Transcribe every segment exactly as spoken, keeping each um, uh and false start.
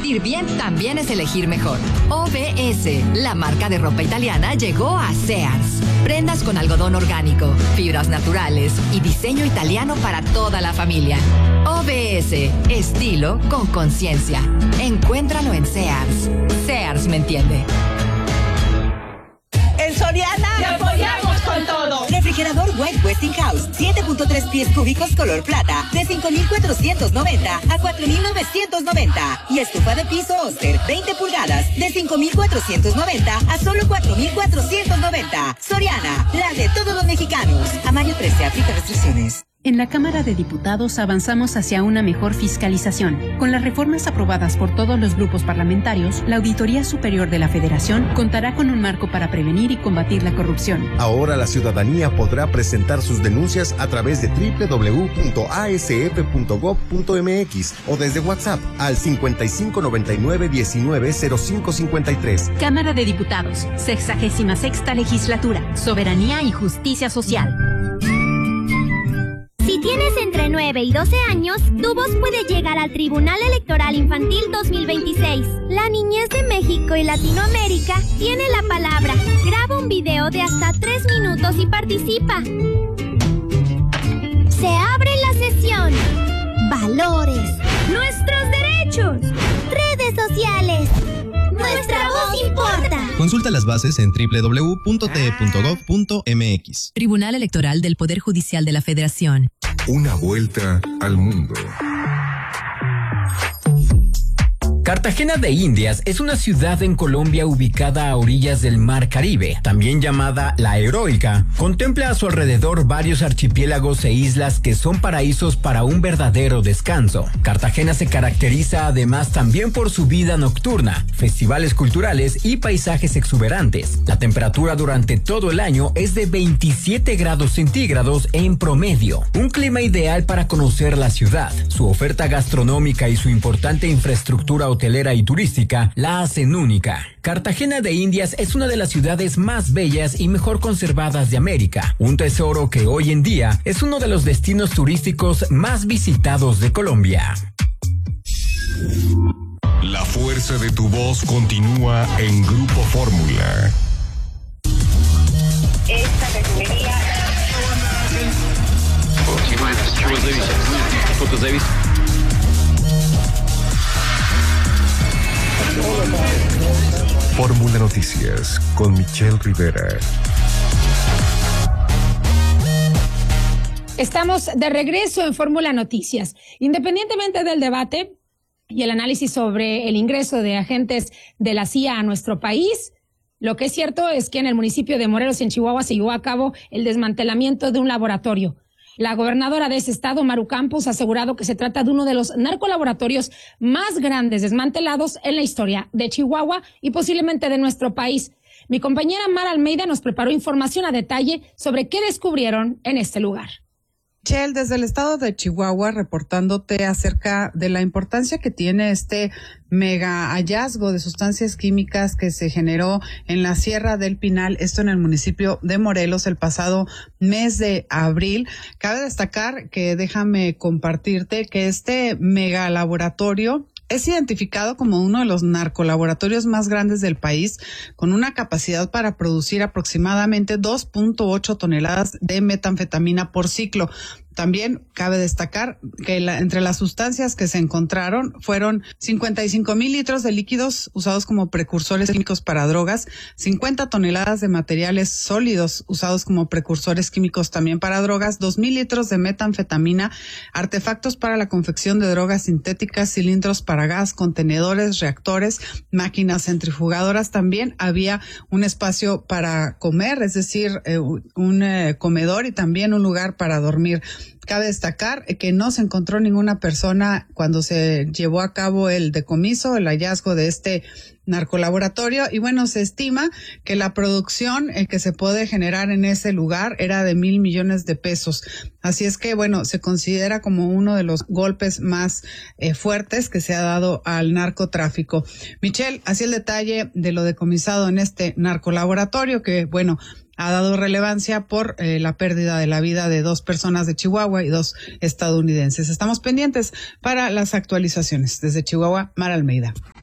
vestir bien también es elegir mejor. O B S, la marca de ropa italiana, llegó a Sears. Prendas con algodón orgánico, fibras naturales y diseño italiano para toda la familia. O B S, estilo con conciencia. Encuéntralo en Sears. Sears me entiende. En Soriana ¡te apoyamos con todo! Refrigerador White Westinghouse, siete punto tres pies cúbicos color plata, de cinco mil cuatrocientos noventa a cuatro mil novecientos noventa. Y estufa de piso Oster, veinte pulgadas, de cinco mil cuatrocientos noventa a solo cuatro mil cuatrocientos noventa. Soriana, la de todos los mexicanos. A mayo trece, aplica restricciones. En la Cámara de Diputados avanzamos hacia una mejor fiscalización. Con las reformas aprobadas por todos los grupos parlamentarios, la Auditoría Superior de la Federación contará con un marco para prevenir y combatir la corrupción. Ahora la ciudadanía podrá presentar sus denuncias a través de doble u doble u doble u punto a s f punto gob punto m x o desde WhatsApp al cincuenta y cinco noventa y nueve diecinueve cero cinco cincuenta y tres. Cámara de Diputados, sexagésima sexta Legislatura, Soberanía y Justicia Social. Si tienes entre nueve y doce años, tu voz puede llegar al Tribunal Electoral Infantil dos mil veintiséis. La niñez de México y Latinoamérica tiene la palabra. Graba un video de hasta tres minutos y participa. Se abre la sesión. Valores. Nuestros derechos. Redes sociales. Nuestra voz importa. Consulta las bases en doble u doble u doble u punto t e punto gob punto m x. Tribunal Electoral del Poder Judicial de la Federación. Una vuelta al mundo. Cartagena de Indias es una ciudad en Colombia ubicada a orillas del Mar Caribe, también llamada La Heroica. Contempla a su alrededor varios archipiélagos e islas que son paraísos para un verdadero descanso. Cartagena se caracteriza además también por su vida nocturna, festivales culturales y paisajes exuberantes. La temperatura durante todo el año es de veintisiete grados centígrados en promedio, un clima ideal para conocer la ciudad. Su oferta gastronómica y su importante infraestructura hotelera y turística la hacen única. Cartagena de Indias es una de las ciudades más bellas y mejor conservadas de América, un tesoro que hoy en día es uno de los destinos turísticos más visitados de Colombia. La fuerza de tu voz continúa en Grupo Fórmula. Esta refinería... Fórmula Noticias con Michelle Rivera. Estamos de regreso en Fórmula Noticias. Independientemente del debate y el análisis sobre el ingreso de agentes de la C I A a nuestro país, lo que es cierto es que en el municipio de Morelos, en Chihuahua, se llevó a cabo el desmantelamiento de un laboratorio. La gobernadora de ese estado, Maru Campos, ha asegurado que se trata de uno de los narcolaboratorios más grandes desmantelados en la historia de Chihuahua y posiblemente de nuestro país. Mi compañera Mara Almeida nos preparó información a detalle sobre qué descubrieron en este lugar. Chel, desde el estado de Chihuahua, reportándote acerca de la importancia que tiene este mega hallazgo de sustancias químicas que se generó en la Sierra del Pinal, esto en el municipio de Morelos el pasado mes de abril. Cabe destacar que déjame compartirte que este mega laboratorio es identificado como uno de los narcolaboratorios más grandes del país, con una capacidad para producir aproximadamente dos punto ocho toneladas de metanfetamina por ciclo. También cabe destacar que la, entre las sustancias que se encontraron fueron cincuenta y cinco mil litros de líquidos usados como precursores químicos para drogas, cincuenta toneladas de materiales sólidos usados como precursores químicos también para drogas, dos mil litros de metanfetamina, artefactos para la confección de drogas sintéticas, cilindros para gas, contenedores, reactores, máquinas centrifugadoras. También había un espacio para comer, es decir, eh, un eh, comedor y también un lugar para dormir. Cabe destacar que no se encontró ninguna persona cuando se llevó a cabo el decomiso, el hallazgo de este narcolaboratorio, y bueno, se estima que la producción eh, que se puede generar en ese lugar era de mil millones de pesos. Así es que bueno, se considera como uno de los golpes más eh, fuertes que se ha dado al narcotráfico. Michelle, así el detalle de lo decomisado en este narcolaboratorio que bueno, ha dado relevancia por eh, la pérdida de la vida de dos personas de Chihuahua y dos estadounidenses. Estamos pendientes para las actualizaciones. Desde Chihuahua, Mara Almeida.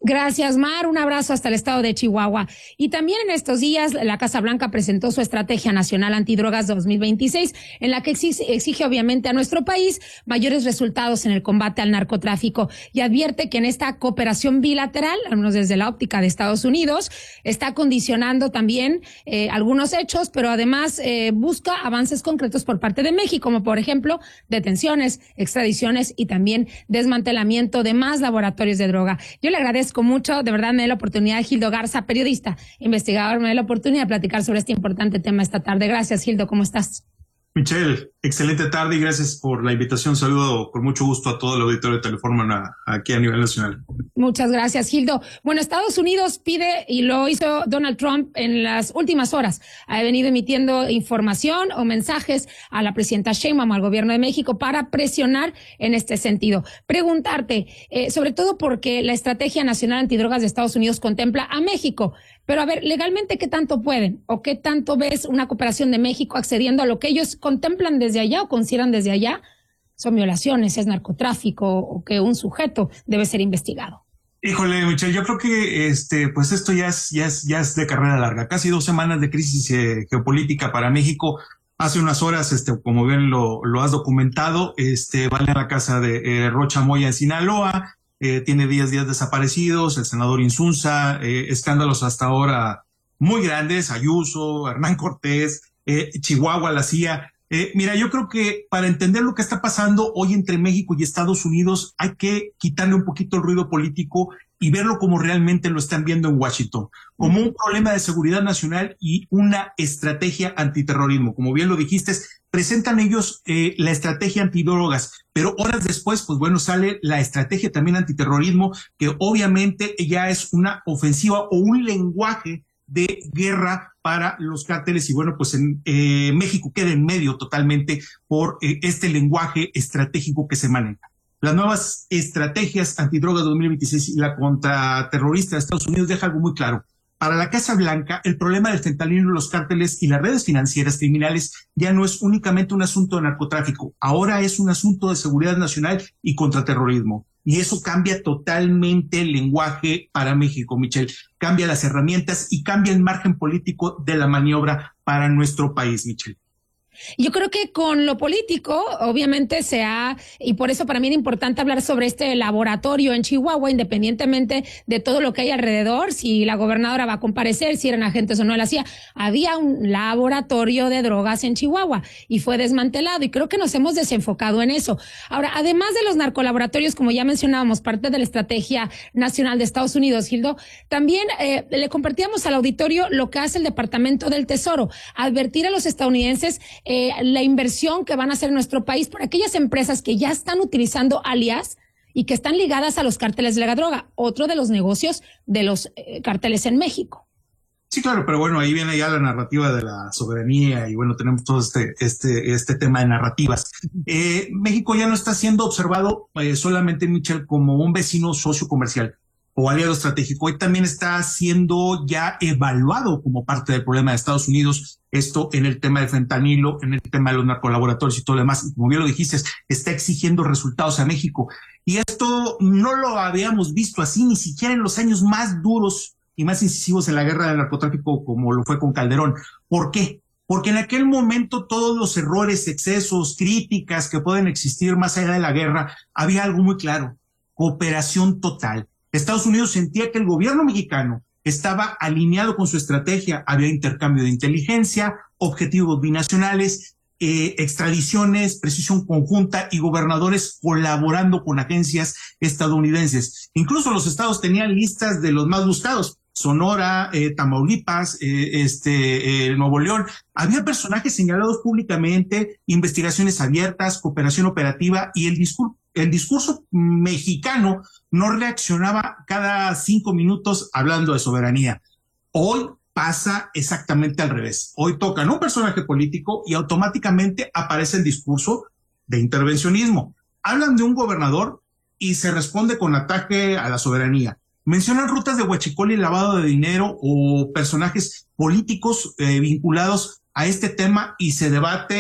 Gracias, Mar. Un abrazo hasta el estado de Chihuahua. Y también en estos días, la Casa Blanca presentó su Estrategia Nacional Antidrogas dos mil veintiséis, en la que exige, exige obviamente a nuestro país mayores resultados en el combate al narcotráfico, y advierte que en esta cooperación bilateral, al menos desde la óptica de Estados Unidos, está condicionando también eh, algunos hechos, pero además eh, busca avances concretos por parte de México, como por ejemplo detenciones, extradiciones y también desmantelamiento de más laboratorios de droga. Yo le agradezco mucho, de verdad me da la oportunidad, Gildo Garza, periodista, investigador, me da la oportunidad de platicar sobre este importante tema esta tarde. Gracias, Gildo, ¿cómo estás? Michelle, excelente tarde y gracias por la invitación. Saludo con mucho gusto a todo el auditorio de Teleforma aquí a nivel nacional. Muchas gracias, Gildo. Bueno, Estados Unidos pide, y lo hizo Donald Trump en las últimas horas, ha venido emitiendo información o mensajes a la presidenta Sheinbaum, al gobierno de México, para presionar en este sentido. Preguntarte, eh, sobre todo porque la Estrategia Nacional Antidrogas de Estados Unidos contempla a México, pero a ver, legalmente, ¿qué tanto pueden? ¿O qué tanto ves una cooperación de México accediendo a lo que ellos contemplan desde allá o consideran desde allá? ¿Son violaciones, es narcotráfico o que un sujeto debe ser investigado? Híjole, Michelle, yo creo que este, pues esto ya es, ya es, ya es de carrera larga. Casi dos semanas de crisis eh, geopolítica para México. Hace unas horas, este, como bien lo, lo has documentado, este, van a la casa de eh, Rocha Moya en Sinaloa. Eh, tiene diez días desaparecidos, el senador Insunza, eh, escándalos hasta ahora muy grandes, Ayuso, Hernán Cortés, eh, Chihuahua, la C I A. Eh, mira, yo creo que para entender lo que está pasando hoy entre México y Estados Unidos hay que quitarle un poquito el ruido político y verlo como realmente lo están viendo en Washington, como un problema de seguridad nacional y una estrategia antiterrorismo. Como bien lo dijiste, presentan ellos eh, la estrategia antidrogas, pero horas después, pues bueno, sale la estrategia también antiterrorismo, que obviamente ya es una ofensiva o un lenguaje de guerra para los cárteles, y bueno, pues en eh, México queda en medio totalmente por eh, este lenguaje estratégico que se maneja. Las nuevas estrategias antidrogas dos mil veintiséis y la contraterrorista de Estados Unidos deja algo muy claro. Para la Casa Blanca, el problema del fentanilo, los cárteles y las redes financieras criminales ya no es únicamente un asunto de narcotráfico, ahora es un asunto de seguridad nacional y contraterrorismo. Y eso cambia totalmente el lenguaje para México, Michelle. Cambia las herramientas y cambia el margen político de la maniobra para nuestro país, Michelle. Yo creo que con lo político, obviamente se ha, y por eso para mí era importante hablar sobre este laboratorio en Chihuahua, independientemente de todo lo que hay alrededor, si la gobernadora va a comparecer, si eran agentes o no la hacía. Había un laboratorio de drogas en Chihuahua y fue desmantelado, y creo que nos hemos desenfocado en eso. Ahora, además de los narcolaboratorios, como ya mencionábamos, parte de la Estrategia Nacional de Estados Unidos, Gildo, también eh, le compartíamos al auditorio lo que hace el Departamento del Tesoro, advertir a los estadounidenses Eh, la inversión que van a hacer en nuestro país por aquellas empresas que ya están utilizando alias y que están ligadas a los cárteles de la droga, otro de los negocios de los eh, cárteles en México. Sí, claro, pero bueno, ahí viene ya la narrativa de la soberanía y bueno, tenemos todo este este este tema de narrativas. Eh, México ya no está siendo observado eh, solamente, Michelle, como un vecino socio comercial o aliado estratégico. Hoy también está siendo ya evaluado como parte del problema de Estados Unidos, esto en el tema del fentanilo, en el tema de los narcolaboratorios y todo lo demás. Como bien lo dijiste, está exigiendo resultados a México. Y esto no lo habíamos visto así, ni siquiera en los años más duros y más incisivos en la guerra del narcotráfico, como lo fue con Calderón. ¿Por qué? Porque en aquel momento todos los errores, excesos, críticas que pueden existir más allá de la guerra, había algo muy claro: cooperación total. Estados Unidos sentía que el gobierno mexicano estaba alineado con su estrategia, había intercambio de inteligencia, objetivos binacionales, eh, extradiciones, precisión conjunta y gobernadores colaborando con agencias estadounidenses. Incluso los estados tenían listas de los más buscados: Sonora, eh, Tamaulipas, eh, este, eh, Nuevo León. Había personajes señalados públicamente, investigaciones abiertas, cooperación operativa, y el discurso El discurso mexicano no reaccionaba cada cinco minutos hablando de soberanía. Hoy pasa exactamente al revés. Hoy tocan un personaje político y automáticamente aparece el discurso de intervencionismo. Hablan de un gobernador y se responde con ataque a la soberanía. Mencionan rutas de huachicol y lavado de dinero o personajes políticos eh, vinculados a este tema, y se debate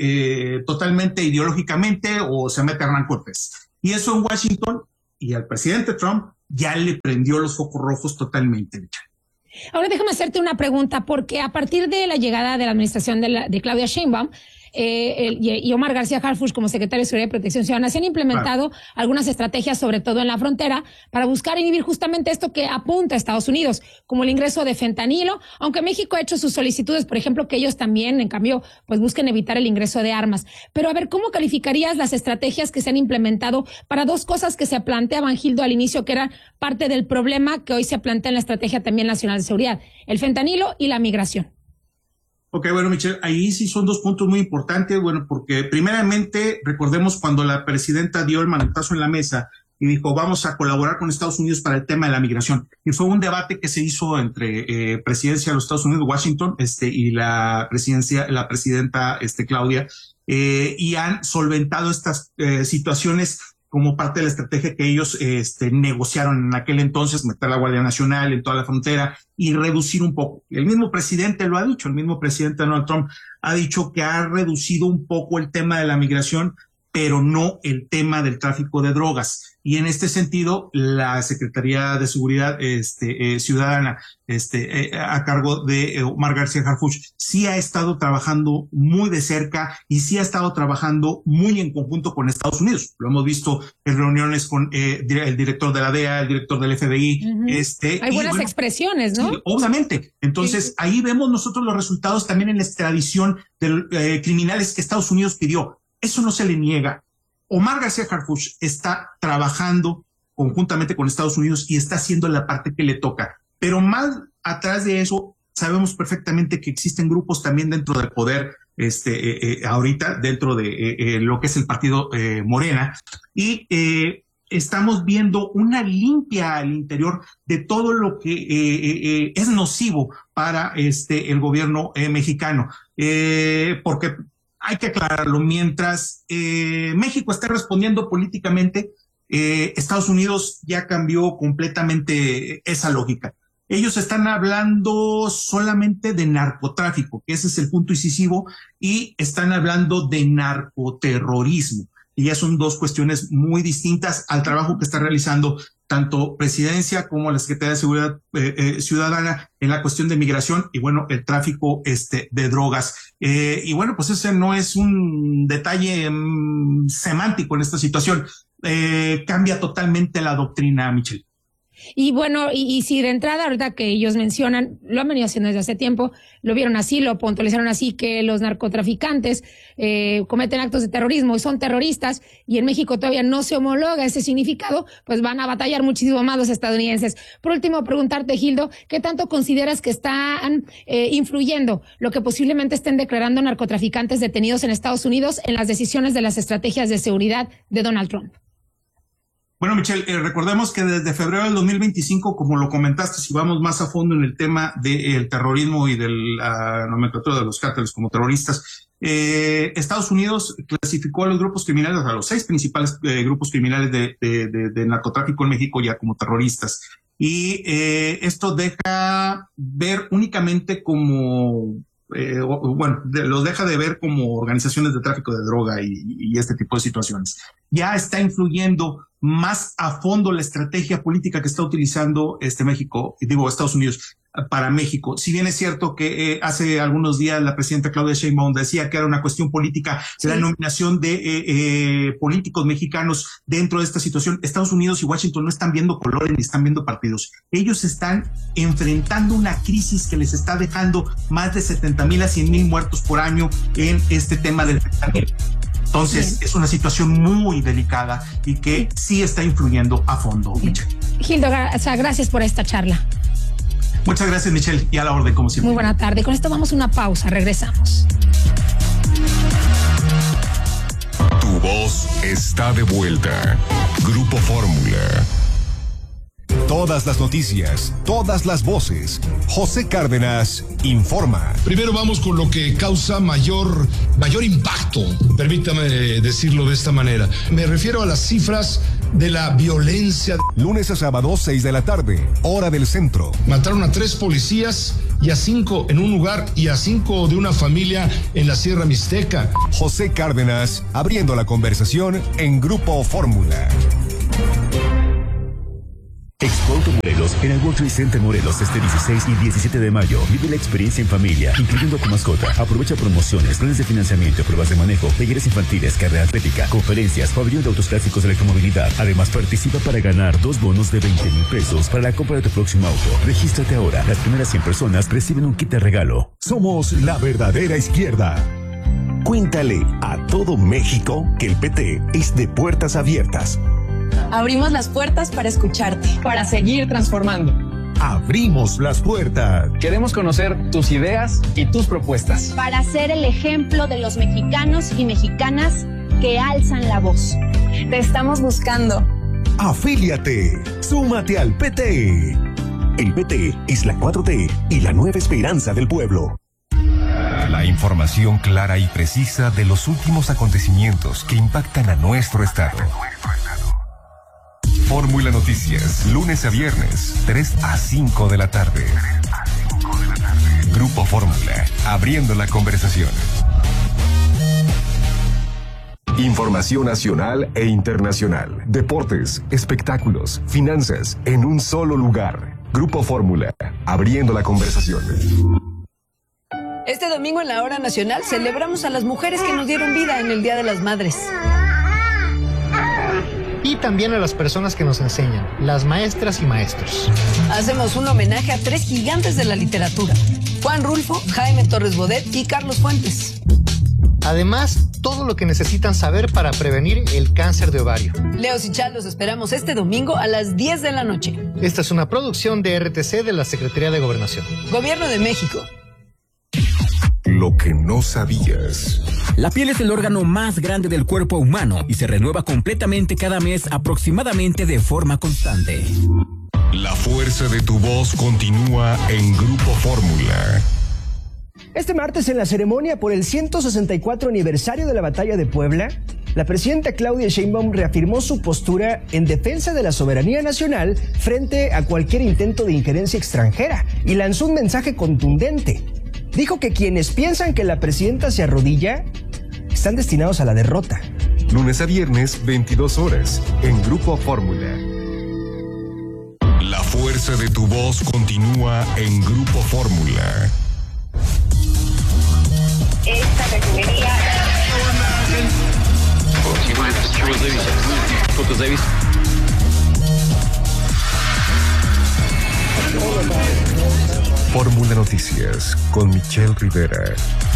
eh, totalmente ideológicamente, o se mete Hernán Cortés. Y eso en Washington, y al presidente Trump ya le prendió los focos rojos totalmente, Michelle. Ahora déjame hacerte una pregunta, porque a partir de la llegada de la administración de, la, de Claudia Sheinbaum, Eh, el, y Omar García Harfuch como secretario de Seguridad y Protección Ciudadana, se han implementado claro. algunas estrategias, sobre todo en la frontera, para buscar inhibir justamente esto que apunta a Estados Unidos, como el ingreso de fentanilo, aunque México ha hecho sus solicitudes, por ejemplo, que ellos también, en cambio, pues busquen evitar el ingreso de armas. Pero a ver, ¿cómo calificarías las estrategias que se han implementado para dos cosas que se planteaban, Gildo, al inicio, que eran parte del problema que hoy se plantea en la Estrategia también nacional de seguridad, el fentanilo y la migración? Ok, bueno, Michelle, ahí sí son dos puntos muy importantes, bueno, porque primeramente recordemos cuando la presidenta dio el manotazo en la mesa y dijo, vamos a colaborar con Estados Unidos para el tema de la migración. Y fue un debate que se hizo entre eh, presidencia de los Estados Unidos, Washington, este, y la presidencia, la presidenta, este, Claudia, eh, y han solventado estas eh, situaciones como parte de la estrategia que ellos este, negociaron en aquel entonces, meter la Guardia Nacional en toda la frontera y reducir un poco. El mismo presidente lo ha dicho, el mismo presidente Donald Trump ha dicho que ha reducido un poco el tema de la migración, pero no el tema del tráfico de drogas. Y en este sentido, la Secretaría de Seguridad este, eh, Ciudadana, este, eh, a cargo de eh, Omar García Harfuch, sí ha estado trabajando muy de cerca y sí ha estado trabajando muy en conjunto con Estados Unidos. Lo hemos visto en reuniones con eh, el director de la D E A, el director del F B I. Uh-huh. este, Hay buenas y, bueno, expresiones, ¿no? Sí, obviamente. Entonces, sí. ahí vemos nosotros los resultados también en la extradición de eh, criminales que Estados Unidos pidió. Eso no se le niega. Omar García Harfuch está trabajando conjuntamente con Estados Unidos y está haciendo la parte que le toca. Pero más atrás de eso, sabemos perfectamente que existen grupos también dentro del poder, este, eh, eh, ahorita, dentro de eh, eh, lo que es el partido eh, Morena, y eh, estamos viendo una limpia al interior de todo lo que eh, eh, es nocivo para este el gobierno eh, mexicano. Eh, porque hay que aclararlo, mientras eh, México está respondiendo políticamente, eh, Estados Unidos ya cambió completamente esa lógica. Ellos están hablando solamente de narcotráfico, que ese es el punto incisivo, y están hablando de narcoterrorismo. Y ya son dos cuestiones muy distintas al trabajo que está realizando tanto Presidencia como la Secretaría de Seguridad eh, eh, Ciudadana en la cuestión de migración y, bueno, el tráfico este, de drogas. Eh, y, bueno, pues ese no es un detalle um, semántico en esta situación. Eh, cambia totalmente la doctrina, Michelle. Y bueno, y, y si de entrada, ahorita que ellos mencionan, lo han venido haciendo desde hace tiempo, lo vieron así, lo puntualizaron así, que los narcotraficantes eh, cometen actos de terrorismo y son terroristas, y en México todavía no se homologa ese significado, pues van a batallar muchísimo más los estadounidenses. Por último, preguntarte, Gildo, ¿qué tanto consideras que están eh, influyendo lo que posiblemente estén declarando narcotraficantes detenidos en Estados Unidos en las decisiones de las estrategias de seguridad de Donald Trump? Bueno, Michelle, eh, recordemos que desde febrero del dos mil veinticinco, como lo comentaste, si vamos más a fondo en el tema del terrorismo y de la nomenclatura de los cárteles como terroristas, eh, Estados Unidos clasificó a los grupos criminales, a los seis principales eh, grupos criminales de, de, de, de narcotráfico en México ya como terroristas. Y eh, esto deja ver únicamente como... Eh, bueno, de, los deja de ver como organizaciones de tráfico de droga y, y este tipo de situaciones. Ya está influyendo más a fondo la estrategia política que está utilizando este México, digo Estados Unidos, para México. Si bien es cierto que eh, hace algunos días la presidenta Claudia Sheinbaum decía que era una cuestión política, sí, la nominación de eh, eh, políticos mexicanos dentro de esta situación, Estados Unidos y Washington no están viendo colores ni están viendo partidos. Ellos están enfrentando una crisis que les está dejando más de setenta mil a cien mil muertos por año en este tema del fentanilo. Entonces, bien, es una situación muy delicada y que sí está influyendo a fondo, Michelle. Gildo, o sea, gracias por esta charla. Muchas gracias, Michelle, y a la orden, como siempre. Muy buena tarde. Con esto vamos a una pausa. Regresamos. Tu voz está de vuelta. Grupo Fórmula. Todas las noticias, todas las voces. José Cárdenas informa. Primero vamos con lo que causa mayor, mayor impacto, permítame decirlo de esta manera. Me refiero a las cifras de la violencia. Lunes a sábado, seis de la tarde, hora del centro. Mataron a tres policías y a cinco en un lugar y a cinco de una familia en la Sierra Mixteca. José Cárdenas, abriendo la conversación en Grupo Fórmula. Auto Morelos en el World Trade Center Morelos este dieciséis y diecisiete de mayo. Vive la experiencia en familia, incluyendo a tu mascota. Aprovecha promociones, planes de financiamiento, pruebas de manejo, talleres infantiles, carrera atlética, conferencias, pabellón de autos clásicos de electromovilidad. Además, participa para ganar dos bonos de veinte mil pesos para la compra de tu próximo auto. Regístrate ahora. Las primeras cien personas reciben un kit de regalo. Somos la verdadera izquierda. Cuéntale a todo México que el P T es de puertas abiertas. Abrimos las puertas para escucharte, para seguir transformando. Abrimos las puertas. Queremos conocer tus ideas y tus propuestas. Para ser el ejemplo de los mexicanos y mexicanas que alzan la voz. Te estamos buscando. Afíliate. Súmate al P T. El P T es la cuatro T y la nueva esperanza del pueblo. La información clara y precisa de los últimos acontecimientos que impactan a nuestro estado. Fórmula Noticias, lunes a viernes, tres a cinco de la tarde. Grupo Fórmula, abriendo la conversación. Información nacional e internacional. Deportes, espectáculos, finanzas, en un solo lugar. Grupo Fórmula, abriendo la conversación. Este domingo en la Hora Nacional celebramos a las mujeres que nos dieron vida en el Día de las Madres. Y también a las personas que nos enseñan, las maestras y maestros. Hacemos un homenaje a tres gigantes de la literatura: Juan Rulfo, Jaime Torres Bodet y Carlos Fuentes. Además, todo lo que necesitan saber para prevenir el cáncer de ovario. Leos y Chal los esperamos este domingo a las diez de la noche. Esta es una producción de R T C de la Secretaría de Gobernación. Gobierno de México. Lo que no sabías. La piel es el órgano más grande del cuerpo humano y se renueva completamente cada mes, aproximadamente de forma constante. La fuerza de tu voz continúa en Grupo Fórmula. Este martes, en la ceremonia por el ciento sesenta y cuatro aniversario de la Batalla de Puebla, la presidenta Claudia Sheinbaum reafirmó su postura en defensa de la soberanía nacional frente a cualquier intento de injerencia extranjera y lanzó un mensaje contundente. Dijo que quienes piensan que la presidenta se arrodilla están destinados a la derrota. Lunes a viernes, veintidós horas, en Grupo Fórmula. La fuerza de tu voz continúa en Grupo Fórmula. Esta refinería... Fórmula Noticias con Michelle Rivera.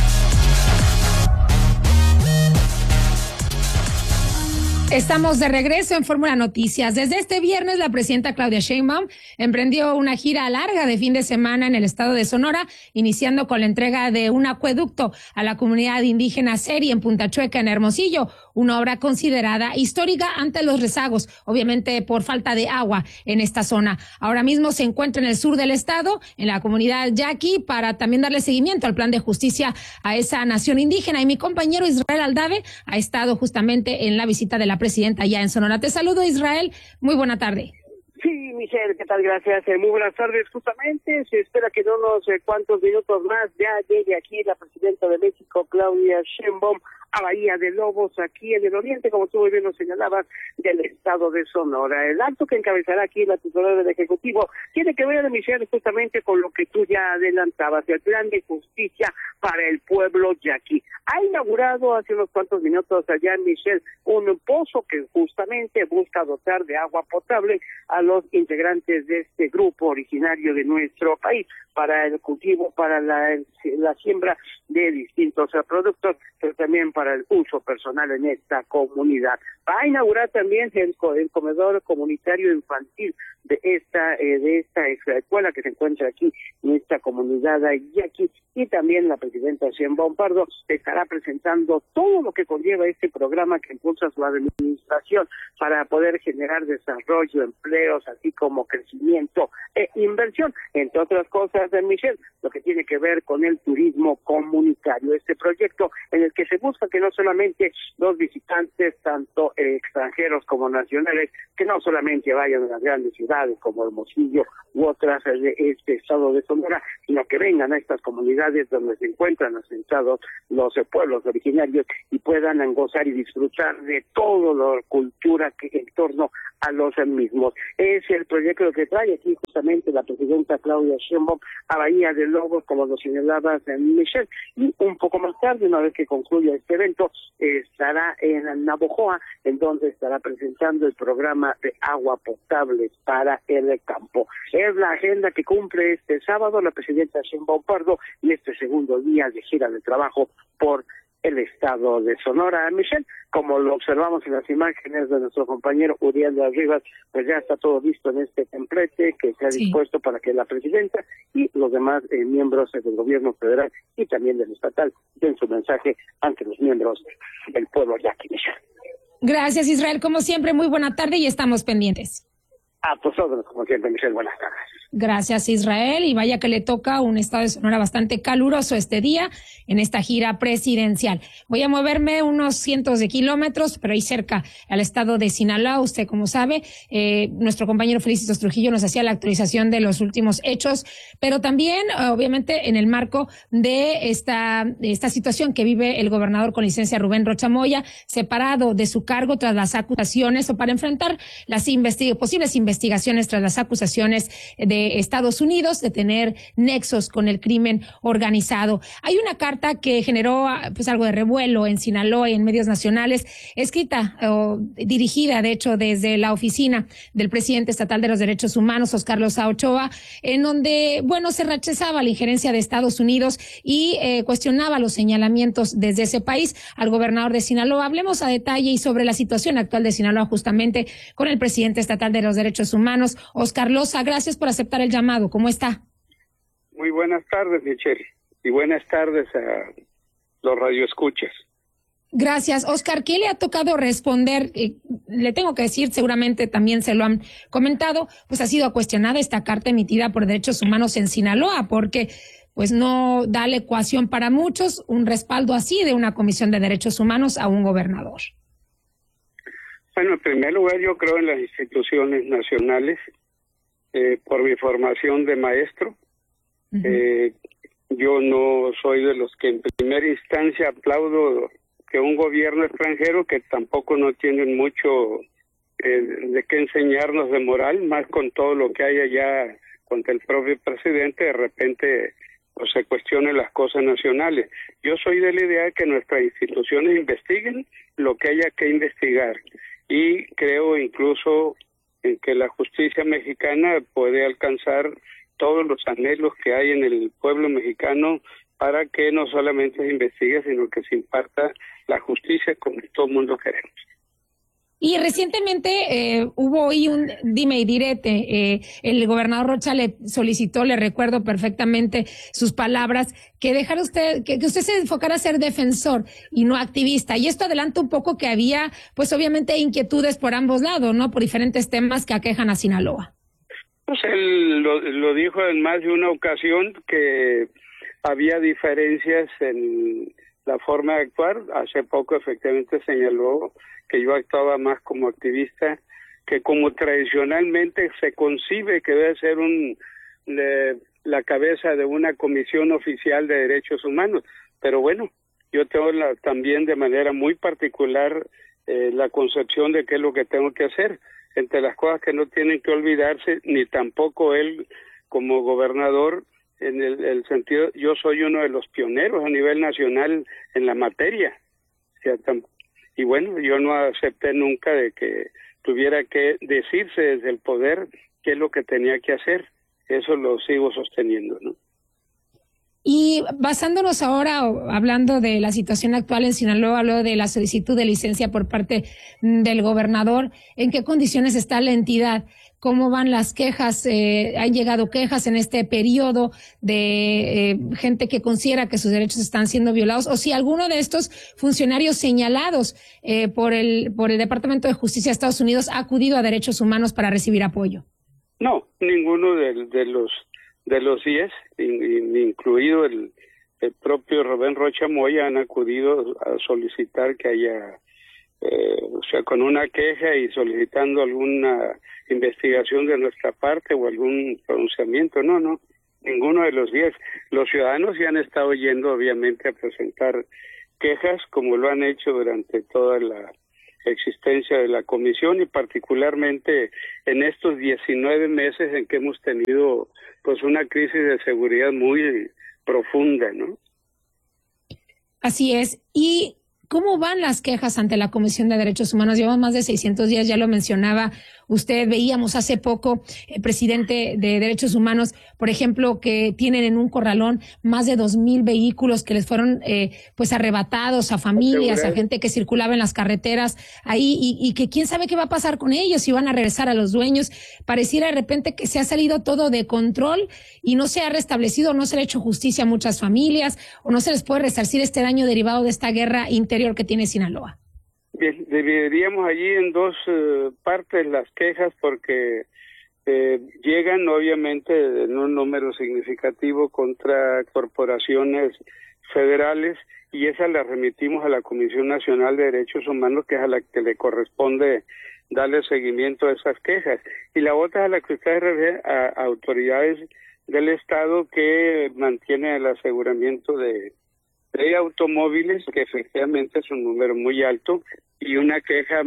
Estamos de regreso en Fórmula Noticias. Desde este viernes, la presidenta Claudia Sheinbaum emprendió una gira larga de fin de semana en el estado de Sonora, iniciando con la entrega de un acueducto a la comunidad indígena Seri en Punta Chueca, en Hermosillo, una obra considerada histórica ante los rezagos, obviamente por falta de agua en esta zona. Ahora mismo se encuentra en el sur del estado, en la comunidad yaqui, para también darle seguimiento al plan de justicia a esa nación indígena. Y mi compañero Israel Aldave ha estado justamente en la visita de la presidenta allá en Sonora. Te saludo, Israel. Muy buena tarde. Sí, Michelle, ¿qué tal? Gracias. Eh, muy buenas tardes. Justamente se espera que en unos eh, cuantos minutos más ya llegue aquí la presidenta de México, Claudia Sheinbaum, a Bahía de Lobos, aquí en el oriente, como tú muy bien lo señalabas, del estado de Sonora. El acto que encabezará aquí la titular del Ejecutivo tiene que ver, Michelle, justamente con lo que tú ya adelantabas, el plan de justicia para el pueblo yaqui. Ha inaugurado hace unos cuantos minutos allá, Michelle, un pozo que justamente busca dotar de agua potable a los integrantes de este grupo originario de nuestro país para el cultivo, para la, la siembra de distintos productos, pero también para el uso personal en esta comunidad. Va a inaugurar también el, el comedor comunitario infantil de esta eh, de esta escuela que se encuentra aquí en esta comunidad yaqui, y también la presidenta Sheinbaum Pardo estará presentando todo lo que conlleva este programa que impulsa su administración para poder generar desarrollo, empleos, así como crecimiento e inversión, entre otras cosas, de Michelle, lo que tiene que ver con el turismo comunitario, este proyecto en el que se busca que no solamente los visitantes, tanto eh, extranjeros como nacionales, que no solamente vayan a las grandes ciudades como Hermosillo u otras de este estado de Sonora, sino que vengan a estas comunidades donde se encuentran asentados los pueblos originarios y puedan gozar y disfrutar de toda la cultura que en torno a los mismos. Es el proyecto que trae aquí justamente la presidenta Claudia Sheinbaum a Bahía de Lobos, como lo señalaba Michelle, y un poco más tarde, una vez que concluya este evento, estará en Navojoa, en donde estará presentando el programa de agua potable para el campo. Es la agenda que cumple este sábado la presidenta Sheinbaum Pardo y este segundo día de gira de trabajo por el estado de Sonora. Michelle, como lo observamos en las imágenes de nuestro compañero Uriel de Rivas, pues ya está todo listo en este templete que se ha sí. dispuesto para que la presidenta y los demás eh, miembros del gobierno federal y también del estatal den su mensaje ante los miembros del pueblo yaqui. Michelle. Gracias, Israel. Como siempre, muy buena tarde y estamos pendientes. A todos, como siempre, Michelle, buenas tardes. Gracias, Israel. Y vaya que le toca un estado de Sonora bastante caluroso este día en esta gira presidencial. Voy a moverme unos cientos de kilómetros, pero ahí cerca al estado de Sinaloa. Usted, como sabe, eh, nuestro compañero Felicitos Trujillo nos hacía la actualización de los últimos hechos, pero también, obviamente, en el marco de esta, de esta situación que vive el gobernador con licencia Rubén Rocha Moya, separado de su cargo tras las acusaciones o para enfrentar las investig- posibles investigaciones tras las acusaciones de Estados Unidos de tener nexos con el crimen organizado. Hay una carta que generó pues algo de revuelo en Sinaloa y en medios nacionales, escrita o dirigida, de hecho, desde la oficina del presidente estatal de los derechos humanos, Oscar Loza Ochoa, en donde, bueno, se rechazaba la injerencia de Estados Unidos y eh, cuestionaba los señalamientos desde ese país al gobernador de Sinaloa. Hablemos a detalle y sobre la situación actual de Sinaloa justamente con el presidente estatal de los derechos humanos, Oscar Loza. Gracias por aceptar el llamado. ¿Cómo está? Muy buenas tardes, Michelle, y buenas tardes a los radioescuchas. Gracias, Oscar. ¿Qué le ha tocado responder? Eh, le tengo que decir, seguramente también se lo han comentado, pues ha sido cuestionada esta carta emitida por Derechos Humanos en Sinaloa, porque pues no da la ecuación para muchos un respaldo así de una Comisión de Derechos Humanos a un gobernador. Bueno, en primer lugar, yo creo en las instituciones nacionales. Eh, por mi formación de maestro, uh-huh. eh, yo no soy de los que en primera instancia aplaudo que un gobierno extranjero, que tampoco no tienen mucho eh, de qué enseñarnos de moral, más con todo lo que hay allá contra el propio presidente, de repente pues, se cuestionen las cosas nacionales. Yo soy de la idea de que nuestras instituciones investiguen lo que haya que investigar, y creo incluso en que la justicia mexicana puede alcanzar todos los anhelos que hay en el pueblo mexicano para que no solamente se investigue, sino que se imparta la justicia como todo el mundo queremos. Y recientemente eh, hubo hoy un dime y direte, eh, el gobernador Rocha le solicitó, le recuerdo perfectamente sus palabras, que dejara usted, que, que usted se enfocara a ser defensor y no activista. Y esto adelanta un poco que había, pues obviamente, inquietudes por ambos lados, ¿no? Por diferentes temas que aquejan a Sinaloa. Pues él lo, lo dijo en más de una ocasión, que había diferencias en la forma de actuar. Hace poco efectivamente señaló que yo actuaba más como activista, que como tradicionalmente se concibe que debe ser un le, la cabeza de una comisión oficial de derechos humanos. Pero bueno, yo tengo la, también de manera muy particular eh, la concepción de qué es lo que tengo que hacer. Entre las cosas que no tienen que olvidarse, ni tampoco él como gobernador, en el, el sentido, yo soy uno de los pioneros a nivel nacional en la materia. O sea, tam, y bueno, yo no acepté nunca de que tuviera que decirse desde el poder qué es lo que tenía que hacer. Eso lo sigo sosteniendo, ¿no? Y basándonos ahora, hablando de la situación actual en Sinaloa, habló de la solicitud de licencia por parte del gobernador, ¿en qué condiciones está la entidad? ¿Cómo van las quejas? Eh, ¿Han llegado quejas en este periodo de eh, gente que considera que sus derechos están siendo violados? O si alguno de estos funcionarios señalados eh, por el por el Departamento de Justicia de Estados Unidos ha acudido a Derechos Humanos para recibir apoyo. No, ninguno de, de los de los diez, incluido el, el propio Rubén Rocha Moya, han acudido a solicitar que haya, eh, o sea, con una queja y solicitando alguna investigación de nuestra parte o algún pronunciamiento. No, no, ninguno de los diez. Los ciudadanos ya han estado yendo, obviamente, a presentar quejas como lo han hecho durante toda la existencia de la comisión y particularmente en estos diecinueve meses en que hemos tenido pues una crisis de seguridad muy profunda, ¿no? Así es. Y ¿cómo van las quejas ante la Comisión de Derechos Humanos? Llevamos más de seiscientos días, ya lo mencionaba usted. Veíamos hace poco, el presidente de Derechos Humanos, por ejemplo, que tienen en un corralón más de dos mil vehículos que les fueron eh, pues arrebatados a familias, a gente que circulaba en las carreteras ahí y, y que quién sabe qué va a pasar con ellos, si van a regresar a los dueños. Pareciera de repente que se ha salido todo de control y no se ha restablecido, no se le ha hecho justicia a muchas familias o no se les puede resarcir este daño derivado de esta guerra interior que tiene Sinaloa. Bien, dividiríamos allí en dos uh, partes las quejas porque eh, llegan obviamente en un número significativo contra corporaciones federales y esas las remitimos a la Comisión Nacional de Derechos Humanos, que es a la que le corresponde darle seguimiento a esas quejas. Y la otra es a la que ustedes refieren a, a autoridades del Estado que mantienen el aseguramiento de de automóviles, que efectivamente es un número muy alto, y una queja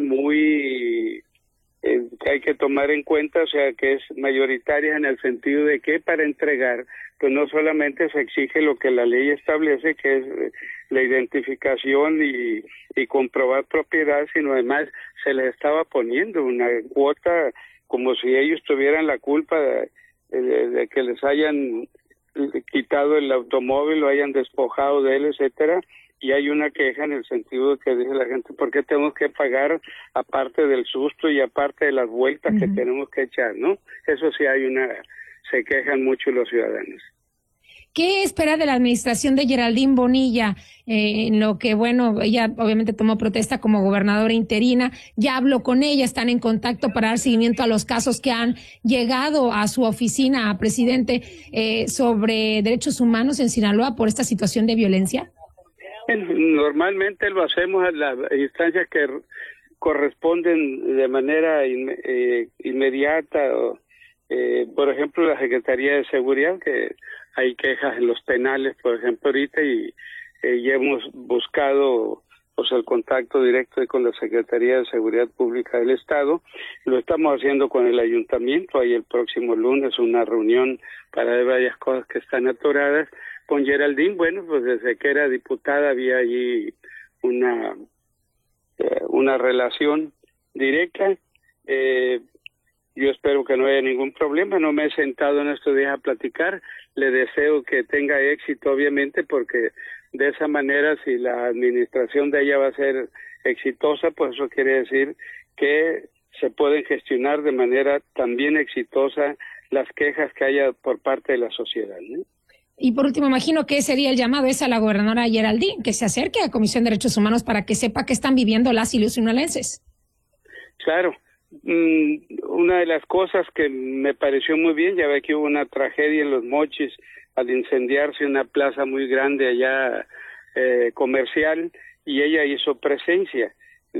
muy eh, que hay que tomar en cuenta, o sea, que es mayoritaria en el sentido de que para entregar, pues no solamente se exige lo que la ley establece, que es eh, la identificación y, y comprobar propiedad, sino además se les estaba poniendo una cuota como si ellos tuvieran la culpa de, de, de que les hayan quitado el automóvil, lo hayan despojado de él, etcétera, y hay una queja en el sentido de que dice la gente, ¿por qué tenemos que pagar aparte del susto y aparte de las vueltas uh-huh. que tenemos que echar, ¿no? Eso sí hay una, se quejan mucho los ciudadanos. ¿Qué espera de la administración de Geraldine Bonilla? Eh, en lo que, bueno, ella obviamente tomó protesta como gobernadora interina, ya habló con ella, están en contacto para dar seguimiento a los casos que han llegado a su oficina, a presidente, eh, sobre derechos humanos en Sinaloa por esta situación de violencia. Normalmente lo hacemos a las instancias que corresponden de manera in, eh, inmediata, o, eh, por ejemplo, la Secretaría de Seguridad, que hay quejas en los penales, por ejemplo, ahorita, y, eh, ya hemos buscado pues el contacto directo con la Secretaría de Seguridad Pública del Estado. Lo estamos haciendo con el Ayuntamiento. Hay el próximo lunes una reunión para ver varias cosas que están atoradas. Con Geraldine, bueno, pues desde que era diputada había allí una, eh, una relación directa. Eh, Yo espero que no haya ningún problema. No me he sentado en estos días a platicar. Le deseo que tenga éxito, obviamente, porque de esa manera, si la administración de ella va a ser exitosa, pues eso quiere decir que se pueden gestionar de manera también exitosa las quejas que haya por parte de la sociedad, ¿no? Y por último, imagino que sería el llamado es a la gobernadora Geraldine, que se acerque a Comisión de Derechos Humanos para que sepa qué están viviendo las y los sinalenses. Claro. Una de las cosas que me pareció muy bien, ya ve que hubo una tragedia en Los Mochis al incendiarse una plaza muy grande allá eh, comercial, y ella hizo presencia,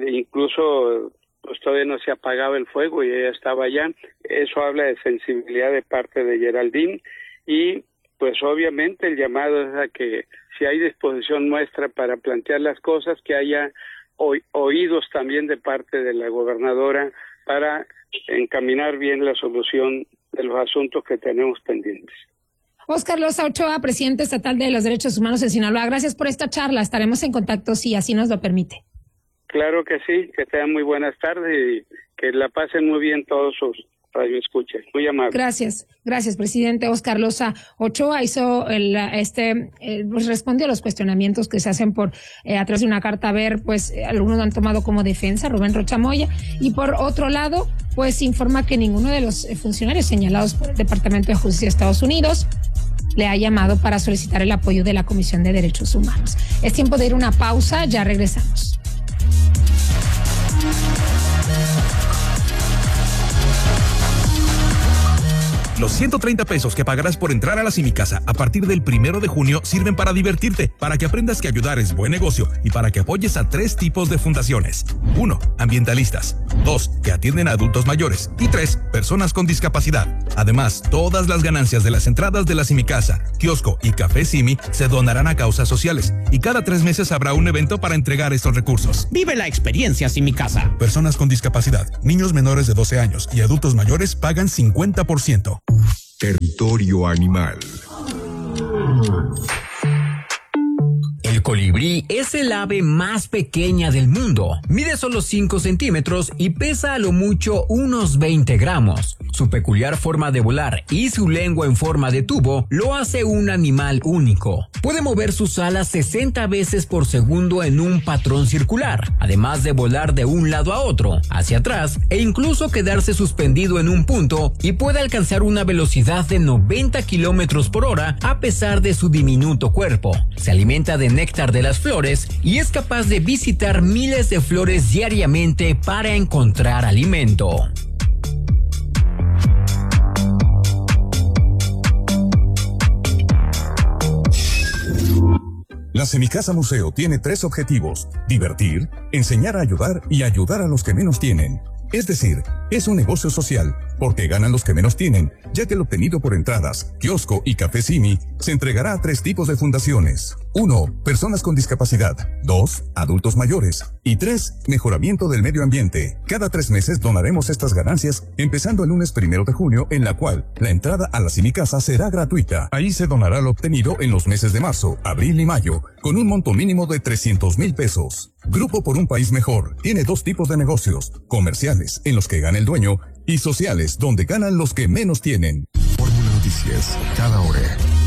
incluso pues todavía no se apagaba el fuego y ella estaba allá. Eso habla de sensibilidad de parte de Geraldine, y pues obviamente el llamado es a que si hay disposición nuestra para plantear las cosas, que haya oídos también de parte de la gobernadora para encaminar bien la solución de los asuntos que tenemos pendientes. Óscar Loza Ochoa, presidente estatal de los Derechos Humanos en Sinaloa, gracias por esta charla. Estaremos en contacto si así nos lo permite. Claro que sí, que tengan muy buenas tardes y que la pasen muy bien todos sus radioescuchas. Muy amable. Gracias, gracias, presidente. Óscar Loza Ochoa hizo el, este, eh, pues respondió a los cuestionamientos que se hacen por eh, a través de una carta. A ver, pues eh, algunos lo han tomado como defensa, Rubén Rocha Moya, y por otro lado, pues informa que ninguno de los funcionarios señalados por el Departamento de Justicia de Estados Unidos le ha llamado para solicitar el apoyo de la Comisión de Derechos Humanos. Es tiempo de ir a una pausa, ya regresamos. Los ciento treinta pesos que pagarás por entrar a la Simicasa a partir del primero de junio sirven para divertirte, para que aprendas que ayudar es buen negocio y para que apoyes a tres tipos de fundaciones. Uno, ambientalistas. Dos, que atienden a adultos mayores. Y tres, personas con discapacidad. Además, todas las ganancias de las entradas de la Simicasa, kiosco y Café Simi se donarán a causas sociales. Y cada tres meses habrá un evento para entregar estos recursos. Vive la experiencia Simicasa. Personas con discapacidad, niños menores de doce años y adultos mayores pagan cincuenta por ciento. Territorio animal. El colibrí es el ave más pequeña del mundo. Mide solo cinco centímetros y pesa a lo mucho unos veinte gramos. Su peculiar forma de volar y su lengua en forma de tubo lo hace un animal único. Puede mover sus alas sesenta veces por segundo en un patrón circular, además de volar de un lado a otro, hacia atrás e incluso quedarse suspendido en un punto, y puede alcanzar una velocidad de noventa kilómetros por hora a pesar de su diminuto cuerpo. Se alimenta de néctar de las flores y es capaz de visitar miles de flores diariamente para encontrar alimento. La Semicasa Museo tiene tres objetivos: divertir, enseñar a ayudar y ayudar a los que menos tienen. Es decir, es un negocio social, porque ganan los que menos tienen, ya que el obtenido por entradas, kiosco y Café Simi se entregará a tres tipos de fundaciones. Uno, personas con discapacidad. Dos, adultos mayores. Y tres, mejoramiento del medio ambiente. Cada tres meses donaremos estas ganancias, empezando el lunes primero de junio, en la cual la entrada a la Simicasa será gratuita. Ahí se donará lo obtenido en los meses de marzo, abril y mayo, con un monto mínimo de trescientos mil pesos. Grupo por un País Mejor tiene dos tipos de negocios: comerciales, en los que gana el dueño, y sociales, donde ganan los que menos tienen. Fórmula Noticias, cada hora.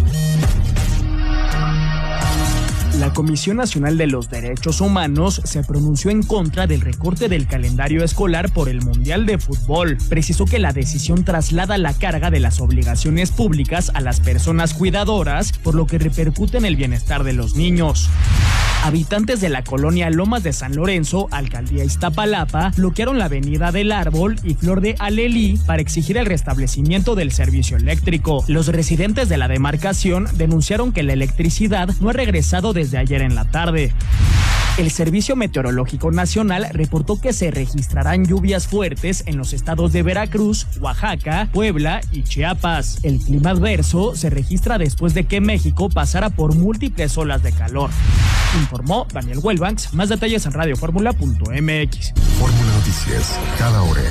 La Comisión Nacional de los Derechos Humanos se pronunció en contra del recorte del calendario escolar por el Mundial de Fútbol. Precisó que la decisión traslada la carga de las obligaciones públicas a las personas cuidadoras, por lo que repercute en el bienestar de los niños. Habitantes de la colonia Lomas de San Lorenzo, alcaldía Iztapalapa, bloquearon la avenida del Árbol y Flor de Alelí para exigir el restablecimiento del servicio eléctrico. Los residentes de la demarcación denunciaron que la electricidad no ha regresado desde ayer en la tarde. El Servicio Meteorológico Nacional reportó que se registrarán lluvias fuertes en los estados de Veracruz, Oaxaca, Puebla y Chiapas. El clima adverso se registra después de que México pasara por múltiples olas de calor. Informó Daniel Huelbanks. Más detalles en radio fórmula punto m x. Fórmula Noticias, cada hora.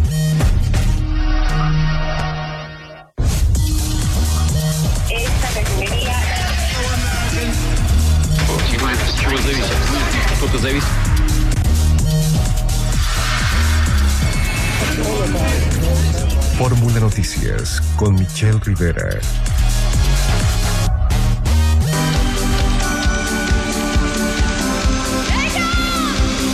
Esta refinería... Fórmula Noticias con Michelle Rivera.